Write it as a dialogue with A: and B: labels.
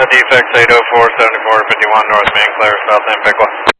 A: defects 804, 74, 51 North Main Clear, South End, Piqua.